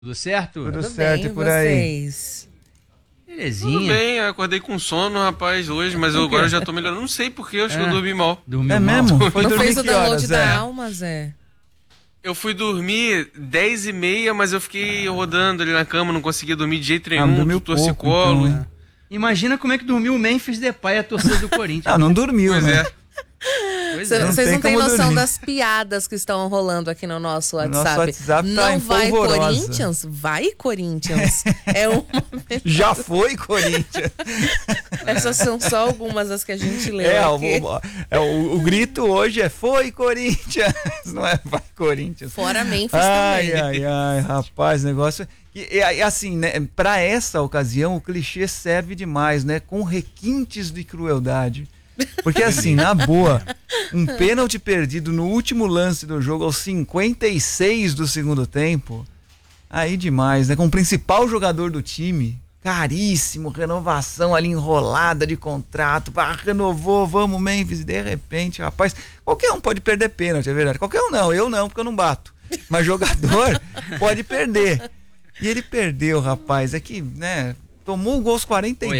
Tudo certo? Tudo Tudo certo bem, por aí. vocês? Tudo Belezinha. bem, eu acordei com sono, rapaz, hoje, mas eu agora já tô melhorando. Não sei porque, eu acho que eu dormi mal. Dormiu É mal? mesmo? Foi Não dormir fez o que download horas, da é? alma, Zé? Eu fui dormir 10h30, mas eu fiquei rodando ali na cama, não conseguia dormir de jeito Ah, nenhum, dormiu torcicolo. pouco, então, né? Imagina como é que dormiu o Memphis Depay, a torcida do Corinthians. Ah, não dormiu, Pois né? é. Pois é. Não Vocês tem não têm como noção dormir. das piadas que estão rolando aqui no nosso nosso WhatsApp. WhatsApp tá Não em vai polvorosa. Corinthians? Vai Corinthians. É uma... Já foi, Corinthians. Essas são só algumas das que a gente leu É, aqui. o grito hoje é foi, Corinthians. Não é vai, Corinthians. Fora Memphis Ai, também. ai, rapaz, negócio... E assim, né, pra essa ocasião, o clichê serve demais, né? Com requintes de crueldade. Porque assim, na boa, um pênalti perdido no último lance do jogo, aos 56 do segundo tempo, aí demais, né? Com o principal jogador do time, caríssimo, renovação ali enrolada de contrato, renovou, vamos Memphis, e de repente, rapaz, qualquer um pode perder pênalti, é verdade. Qualquer um não, eu não, porque eu não bato. Mas jogador pode perder. E ele perdeu, rapaz, é que, né, tomou o gol aos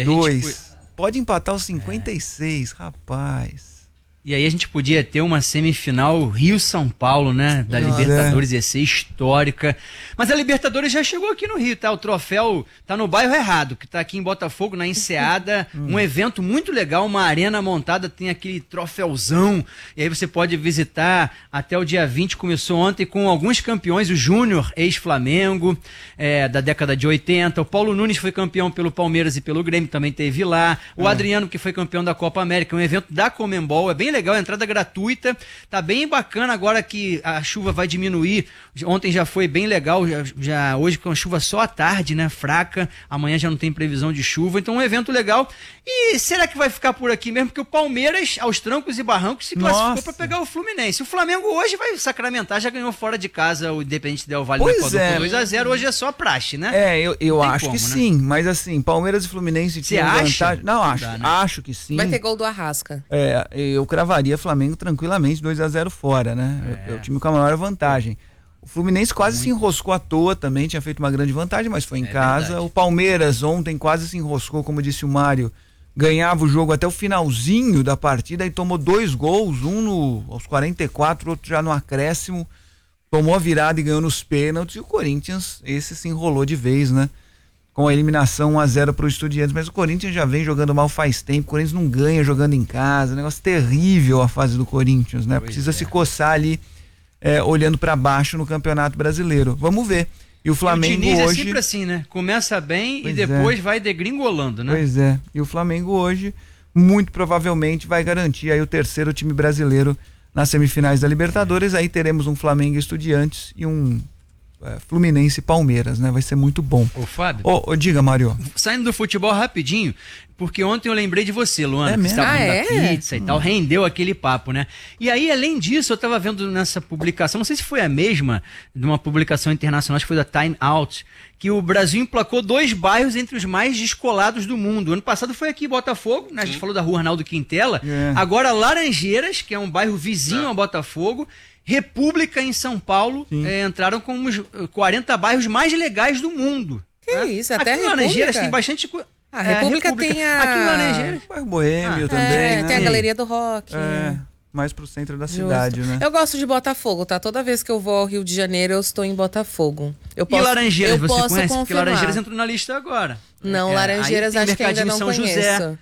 42. Pode empatar os 56, rapaz. E aí a gente podia ter uma semifinal Rio-São Paulo, né? Da Nossa. Libertadores, ia ser histórica. Mas a Libertadores já chegou aqui no Rio, tá? O troféu tá no bairro errado, que tá aqui em Botafogo, na Enseada. Um evento muito legal, uma arena montada, tem aquele troféuzão. E aí você pode visitar até o dia 20, começou ontem com alguns campeões, o Júnior, ex-Flamengo, da década de 80. O Paulo Nunes foi campeão pelo Palmeiras e pelo Grêmio, também teve lá. O Adriano, que foi campeão da Copa América, um evento da Conmebol, é bem legal, entrada gratuita, tá bem bacana agora que a chuva vai diminuir. Ontem já foi bem legal, já hoje com a chuva só à tarde, né, fraca, amanhã já não tem previsão de chuva, então um evento legal. E será que vai ficar por aqui mesmo? Porque o Palmeiras, aos trancos e barrancos, se classificou para pegar o Fluminense. O Flamengo hoje vai sacramentar, já ganhou fora de casa o Independente Del Valle no Equador por 2-0, hoje é só praxe, né? Eu acho como, que né? sim, mas assim, Palmeiras e Fluminense tinham vantagem. Não, acho, Dá, né? acho que sim. Vai ter gol do Arrasca. Eu cravaria Flamengo tranquilamente 2-0 fora, né? É o time com a maior vantagem. O Fluminense quase se enroscou à toa também, tinha feito uma grande vantagem, mas foi em casa. Verdade. O Palmeiras ontem quase se enroscou, como disse o Mário, ganhava o jogo até o finalzinho da partida e tomou 2 gols, aos 44, outro já no acréscimo, tomou a virada e ganhou nos pênaltis, e o Corinthians, esse se enrolou de vez, né? Com a eliminação 1-0 para o Estudiantes, mas o Corinthians já vem jogando mal faz tempo, o Corinthians não ganha jogando em casa, negócio terrível a fase do Corinthians, né? Precisa se coçar ali, olhando para baixo no Campeonato Brasileiro. Vamos ver. E o Flamengo o Diniz hoje... é sempre assim, né? Começa bem Pois e depois vai degringolando, né? Pois é. E o Flamengo hoje, muito provavelmente, vai garantir aí o terceiro time brasileiro nas semifinais da Libertadores. Aí teremos um Flamengo e Estudiantes e um Fluminense e Palmeiras, né? Vai ser muito bom. Ô, Fábio, Diga, Mário. saindo do futebol rapidinho, porque ontem eu lembrei de você, Luana, É que mesmo? estava falando Ah, da é? pizza e tal, rendeu aquele papo, né? E aí, além disso, eu estava vendo nessa publicação, não sei se foi a mesma, de uma publicação internacional, acho que foi da Time Out, que o Brasil emplacou 2 bairros entre os mais descolados do mundo. Ano passado foi aqui em Botafogo, né? A gente falou da Rua Arnaldo Quintela, agora Laranjeiras, que é um bairro vizinho a Botafogo, República em São Paulo, entraram como os 40 bairros mais legais do mundo. Que isso, até aqui em a Laranjeiras República? tem bastante... A República tem a... Aqui em Laranjeiras... Bairro Boêmio também, né? Tem a Galeria do Rock. Mais pro centro da Justo. cidade, né? Eu gosto de Botafogo, tá? Toda vez que eu vou ao Rio de Janeiro, eu estou em Botafogo. E Laranjeiras, você posso conhece? Porque confirmar. Laranjeiras entrou na lista agora. Não, Laranjeiras aí tem acho que ainda Mercadinho não São conheço. José.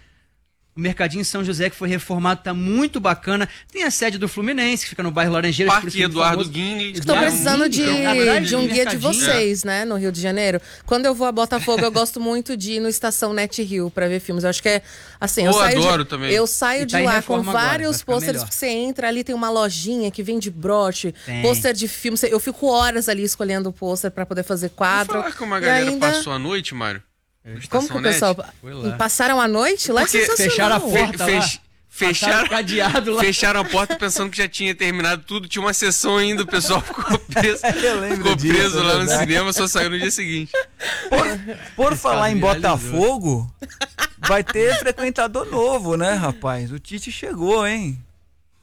O Mercadinho São José, que foi reformado, tá muito bacana. Tem a sede do Fluminense, que fica no bairro Laranjeiras. por isso Parque é Eduardo famoso. Guinle. Estou precisando Na verdade, de um guia de Mercadinho. vocês, né, no Rio de Janeiro. Quando eu vou a Botafogo, eu gosto muito de ir no Estação Net Rio pra ver filmes. Eu acho que é assim, eu adoro também. Eu saio E de tá em lá com reforma agora, vai vários ficar pôsteres, melhor. porque você entra ali, tem uma lojinha que vende broche, Tem. pôster de filme. Eu fico horas ali escolhendo o pôster pra poder fazer quadro. Falar como a E galera ainda... passou a noite, Mário? No Como que o Estação pessoal... Net? Foi lá. Passaram a noite? Lá é Porque sensacional. fecharam a porta lá. Fecharam, cadeado lá. fecharam a porta pensando que já tinha terminado tudo. Tinha uma sessão ainda, o pessoal ficou preso, Eu lembro ficou disso, preso é lá no verdade. cinema, só saiu no dia seguinte. Por falar em viralizou. Botafogo, vai ter frequentador novo, né, rapaz? O Tite chegou, hein?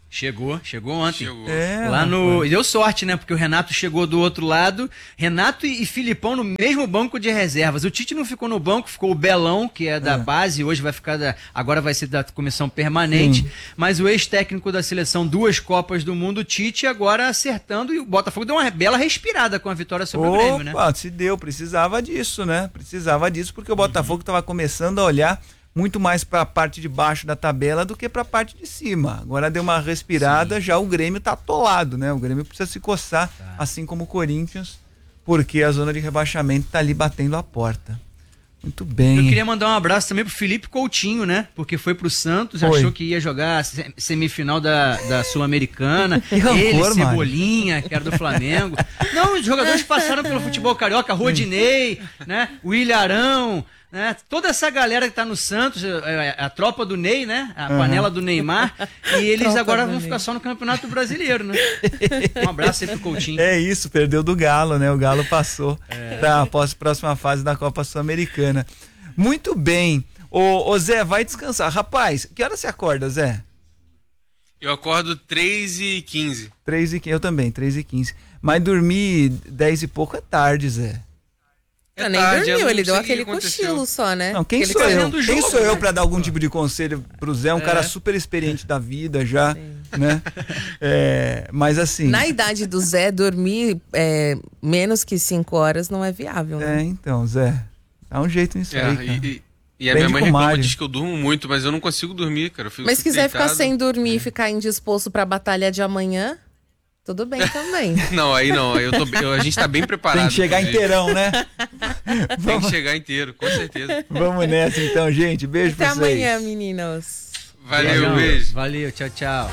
Chegou ontem. Chegou. Lá no. E deu sorte, né? Porque o Renato chegou do outro lado. Renato e Filipão no mesmo banco de reservas. O Tite não ficou no banco, ficou o Belão, que é da base, hoje vai ficar agora vai ser da comissão permanente. Mas o ex-técnico da seleção, 2 Copas do Mundo, o Tite, agora acertando. E o Botafogo deu uma bela respirada com a vitória sobre o Grêmio, né? Se deu, precisava disso, né? Precisava disso, porque o Botafogo estava começando a olhar muito mais para a parte de baixo da tabela do que para a parte de cima. Agora deu uma respirada, já o Grêmio tá atolado, né? O Grêmio precisa se coçar, assim como o Corinthians, porque a zona de rebaixamento tá ali batendo a porta. Muito bem. Eu queria mandar um abraço também pro Felipe Coutinho, né? Porque foi pro Santos, achou que ia jogar a semifinal da Sul-Americana. Ele, Cebolinha, que era do Flamengo. Não, os jogadores passaram pelo futebol carioca, Rodinei, né? O Ilharão, né? Toda essa galera que tá no Santos, a tropa do Ney, né? A panela do Neymar. E eles agora vão ficar só no Campeonato Brasileiro, né? Um abraço aí pro Coutinho. É isso, perdeu do Galo, né? O Galo passou para a próxima fase da Copa Sul-Americana. Muito bem. Ô Zé, vai descansar. Rapaz, que hora você acorda, Zé? Eu acordo 3h15. 3h15, eu também, 3h15. Mas dormir 10 e pouco é tarde, Zé. Nem dormiu, ele deu aquele cochilo só, né? Não, quem sou eu? Quem sou eu pra dar algum tipo de conselho pro Zé? Um cara super experiente da vida já, né? Mas assim... Na idade do Zé, dormir menos que 5 horas não é viável, né? Então, Zé, dá um jeito nisso aí, cara. E a minha mãe reclama, diz que eu durmo muito, mas eu não consigo dormir, cara. Mas se quiser ficar sem dormir e ficar indisposto pra batalha de amanhã... Tudo bem também. Não, aí não. A gente tá bem preparado. Tem que chegar inteirão, né? Tem que chegar inteiro, com certeza. Vamos nessa então, gente. Beijo pra vocês. Até amanhã, meninos. Valeu, beijo. Valeu, tchau, tchau.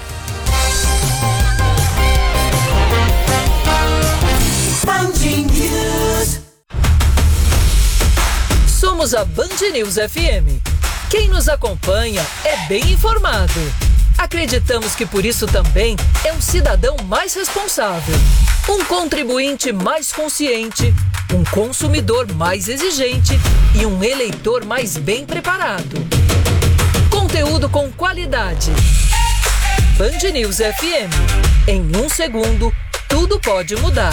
Somos a Band News FM. Quem nos acompanha é bem informado. Acreditamos que por isso também é um cidadão mais responsável, um contribuinte mais consciente, um consumidor mais exigente e um eleitor mais bem preparado. Conteúdo com qualidade. Band News FM. Em 1 segundo, tudo pode mudar.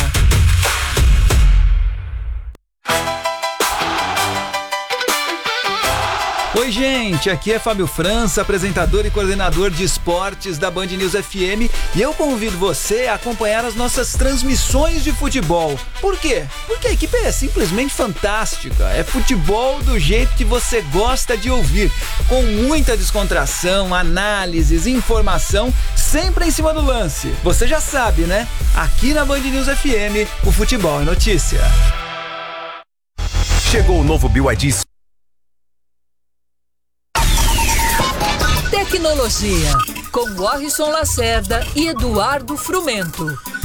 Oi, gente, aqui é Fábio França, apresentador e coordenador de esportes da Band News FM, e eu convido você a acompanhar as nossas transmissões de futebol. Por quê? Porque a equipe é simplesmente fantástica, é futebol do jeito que você gosta de ouvir, com muita descontração, análises, informação, sempre em cima do lance. Você já sabe, né? Aqui na Band News FM, o futebol é notícia. Chegou o novo BYD. Tecnologia, com Warrison Lacerda e Eduardo Frumento.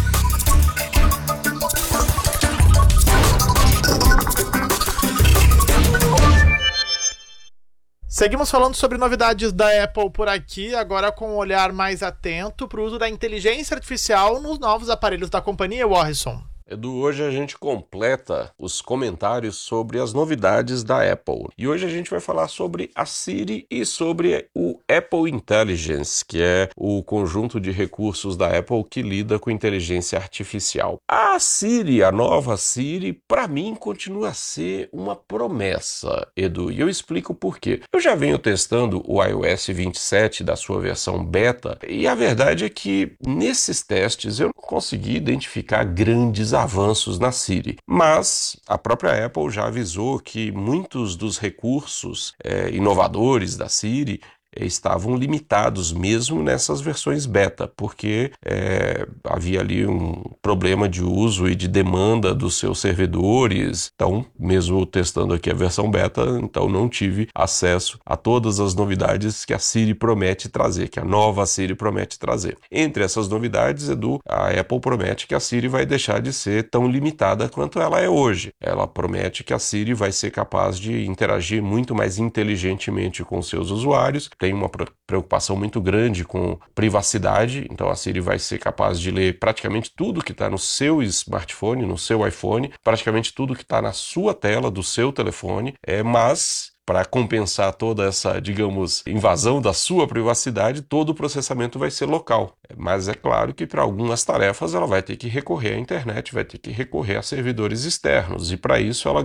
Seguimos falando sobre novidades da Apple por aqui, agora com um olhar mais atento para o uso da inteligência artificial nos novos aparelhos da companhia, Warrison. Edu, hoje a gente completa os comentários sobre as novidades da Apple. E hoje a gente vai falar sobre a Siri e sobre o Apple Intelligence, que é o conjunto de recursos da Apple que lida com inteligência artificial. A Siri, a nova Siri, para mim continua a ser uma promessa, Edu, e eu explico por quê. Eu já venho testando o iOS 27 da sua versão beta, e a verdade é que nesses testes eu não consegui identificar grandes avanços na Siri, mas a própria Apple já avisou que muitos dos recursos inovadores da Siri estavam limitados mesmo nessas versões beta, porque havia ali um problema de uso e de demanda dos seus servidores. Então, mesmo testando aqui a versão beta, então não tive acesso a todas as novidades que a Siri promete trazer, que a nova Siri promete trazer. Entre essas novidades, Edu, a Apple promete que a Siri vai deixar de ser tão limitada quanto ela é hoje. Ela promete que a Siri vai ser capaz de interagir muito mais inteligentemente com seus usuários. tem uma preocupação muito grande com privacidade, então a Siri vai ser capaz de ler praticamente tudo que está no seu smartphone, no seu iPhone, praticamente tudo que está na sua tela do seu telefone, mas para compensar toda essa, digamos, invasão da sua privacidade, todo o processamento vai ser local. Mas é claro que para algumas tarefas ela vai ter que recorrer à internet, vai ter que recorrer a servidores externos, e para isso ela